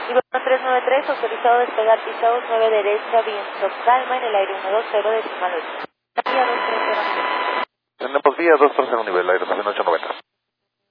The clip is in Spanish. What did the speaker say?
Iberón 393, autorizado a despegar pisados 9 derecha, viento calma en el aire 120 decimal 8. Vía 230 Tenemos vía 230 nivel, aire 890.